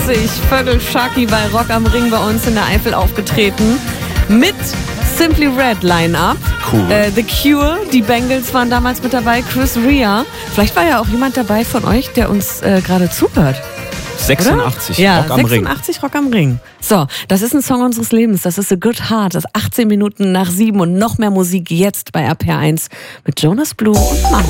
Vögel Sharky bei Rock am Ring bei uns in der Eifel aufgetreten. Mit Simply Red Line-Up. Cool. The Cure, die Bengals waren damals mit dabei, Chris Rea. Vielleicht war ja auch jemand dabei von euch, der uns gerade zuhört. 86, ja, Rock am Ring. 86 Rock am Ring. So, das ist ein Song unseres Lebens. Das ist A Good Heart. Das ist 18 Minuten nach 7 und noch mehr Musik jetzt bei RPR1 mit Jonas Blue und Manu.